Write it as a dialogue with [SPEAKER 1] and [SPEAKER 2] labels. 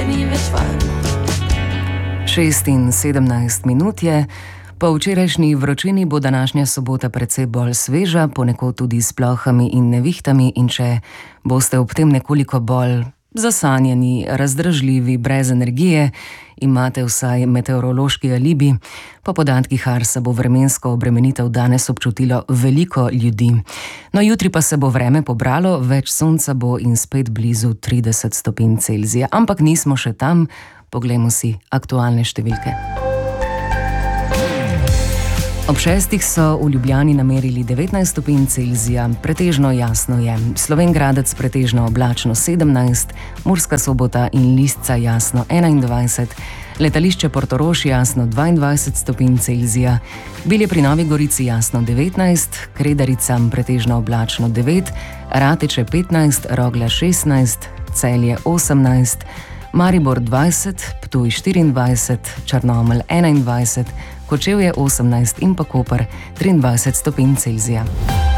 [SPEAKER 1] je ni več varno.
[SPEAKER 2] 6:17 je. Po včerajšnji vročini bo današnja sobota precej bolj sveža, ponekod tudi s plohami in nevihtami, in če boste ob tem nekoliko bolj zasanjeni, razdražljivi, brez energije, imate vsaj meteorološki alibi. Po podatkih Arsa bo vremensko obremenitev danes občutilo veliko ljudi. No, jutri pa se bo vreme pobralo, več sonca bo in spet blizu 30 stopinj Celzija. Ampak nismo še tam, poglejmo si aktualne številke. Ob 6 so v Ljubljani namerili 19 stopinj Celzija, pretežno jasno je. Slovenj Gradec pretežno oblačno 17, Murska Sobota in Lisca jasno 21, letališče Portorož jasno 22 stopinj Celzija, Bilje pri Novi Gorici jasno 19, Kredarica pretežno oblačno 9, Rateče 15, Rogla 16, Celje 18, Maribor 20, Ptuj 24, Črnomelj 21, Kočevje 18 in pa Koper 23 stopinj Celzija.